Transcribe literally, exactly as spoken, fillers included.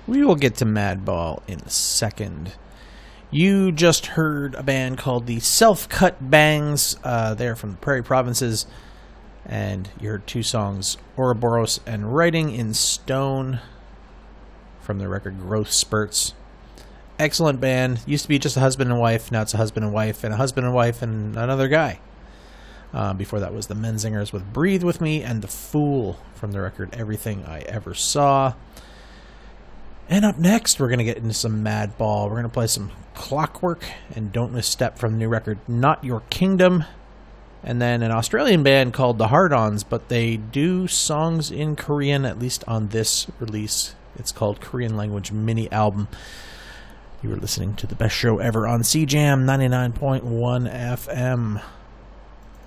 We will get to Madball in a second. You just heard a band called the Self-Cut Bangs. Uh, they're from the Prairie Provinces. And you heard two songs, Ouroboros and Writing in Stone, from their record Growth Spurts. Excellent band. Used to be just a husband and wife. Now it's a husband and wife and a husband and wife and another guy. Uh, before that was the Menzingers with Breathe With Me and The Fool from the record Everything I Ever Saw. And up next, we're going to get into some Madball. We're going to play some Clockwork and Don't Misstep from the new record Not Your Kingdom. And then an Australian band called The Hard-Ons, but they do songs in Korean, at least on this release. It's called Korean Language Mini Album. You were listening to the best show ever on C Jam ninety-nine point one F M.